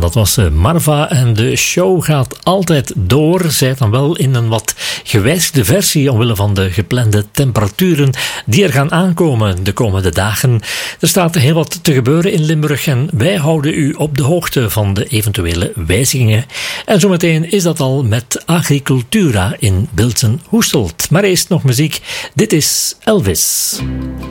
dat was Marva en de show gaat altijd door. Zij dan wel in een wat gewijzigde versie omwille van de geplande temperaturen die er gaan aankomen de komende dagen. Er staat heel wat te gebeuren in Limburg en wij houden u op de hoogte van de eventuele wijzigingen. En zometeen is dat al met Agricultura in Biltsen-Hoestelt. Maar eerst nog muziek. Dit is Elvis.